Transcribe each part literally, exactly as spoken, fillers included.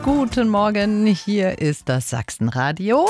Guten Morgen, hier ist das Sachsenradio.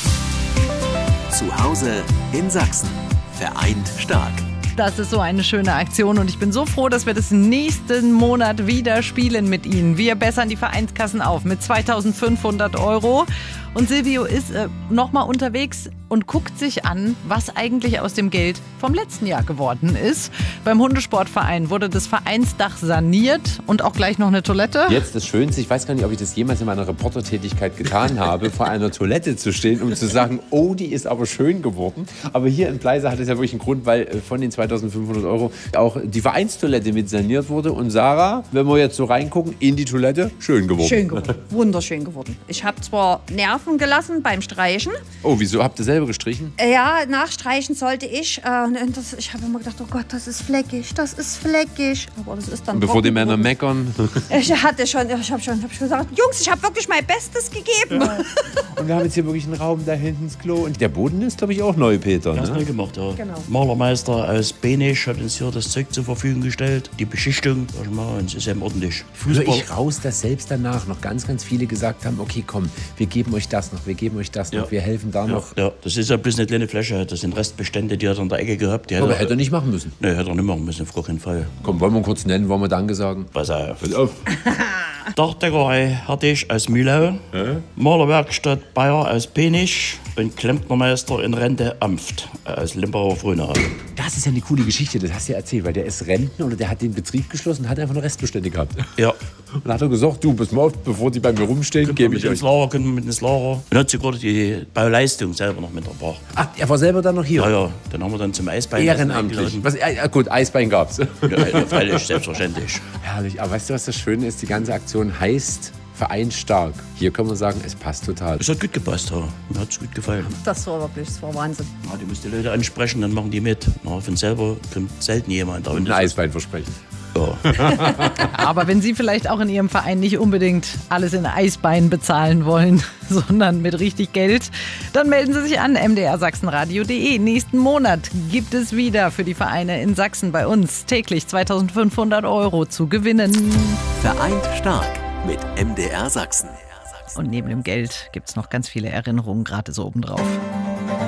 Zu Hause in Sachsen. Vereint stark. Das ist so eine schöne Aktion und ich bin so froh, dass wir das nächsten Monat wieder spielen mit Ihnen. Wir bessern die Vereinskassen auf mit zweitausendfünfhundert Euro. Und Silvio ist äh, nochmal unterwegs und guckt sich an, was eigentlich aus dem Geld vom letzten Jahr geworden ist. Beim Hundesportverein wurde das Vereinsdach saniert und auch gleich noch eine Toilette. Jetzt das Schönste, ich weiß gar nicht, ob ich das jemals in meiner Reportertätigkeit getan habe, vor einer Toilette zu stehen, um zu sagen, oh, die ist aber schön geworden. Aber hier in Pleise hat es ja wirklich einen Grund, weil von den zweitausendfünfhundert Euro auch die Vereinstoilette mit saniert wurde. Und Sarah, wenn wir jetzt so reingucken, in die Toilette, schön geworden. Schön geworden, wunderschön geworden. Ich habe zwar Nerven gelassen beim Streichen. Oh, wieso? Habt ihr selber gestrichen? Ja, nachstreichen sollte ich. Äh, und das, ich habe immer gedacht, oh Gott, das ist fleckig, das ist fleckig. Aber das ist dann Und bevor die Männer meckern. Ich hatte schon, ich habe schon hab gesagt, Jungs, ich habe wirklich mein Bestes gegeben. Ja. Und wir haben jetzt hier wirklich einen Raum da hinten ins Klo. Und der Boden ist, glaube ich, auch neu, Peter. Ganz Ne? neu gemacht, ja. Genau. Malermeister aus Benisch hat uns hier das Zeug zur Verfügung gestellt. Die Beschichtung, was ich mache, es ist eben ordentlich. Fußball. Höre ich raus, dass selbst danach noch ganz, ganz viele gesagt haben, okay, komm, wir geben euch das noch, wir geben euch das noch, Ja. wir helfen da Ja, noch. ja, das ist ja bloß eine kleine Flasche. Das sind Restbestände, die hat er in der Ecke gehabt. Die Aber er, hätte er nicht machen müssen. Nee, hätte er nicht machen müssen, auf gar keinen Fall. Komm, wollen wir kurz nennen, wollen wir Danke sagen? Pass auf. Pass auf. Dachdeckerei Hertig aus Mühlau, Hä? Malerwerkstatt Bayer aus Penisch und Klempnermeister in Rente Amft aus Limbauer Frohnau. Das ist ja eine coole Geschichte, das hast du ja erzählt, weil der ist Rentner oder der hat den Betrieb geschlossen und hat einfach nur Restbestände gehabt. Ja. Und dann hat er gesagt, du, pass mal auf, bevor die bei mir rumstehen, Können wir gebe mit ich ins euch. Lager, können wir mit ins Lager. Und hat sogar die Bauleistung selber noch mitgebracht. Ach, er war selber dann noch hier? Ja, ja, dann haben wir dann zum Eisbein. Ehrenamtlich. Was, ja, gut, Eisbein gab's. Ja, ja, freilich, selbstverständlich. Herrlich, aber weißt du, was das Schöne ist? Die ganze Aktion heißt Verein stark. Hier kann man sagen, es passt total. Es hat gut gepasst, ja. Mir hat es gut gefallen. Das war wirklich, das war Wahnsinn. Ja, du musst die Leute ansprechen, dann machen die mit. Na, von selber kommt selten jemand. Da. Und ein Eisbein versprechen. Ja. Aber wenn Sie vielleicht auch in Ihrem Verein nicht unbedingt alles in Eisbein bezahlen wollen, sondern mit richtig Geld, dann melden Sie sich an m d r sachsenradio punkt d e. Nächsten Monat gibt es wieder für die Vereine in Sachsen bei uns täglich zweitausendfünfhundert Euro zu gewinnen. Vereint stark mit M D R Sachsen. Und neben dem Geld gibt es noch ganz viele Erinnerungen gratis obendrauf.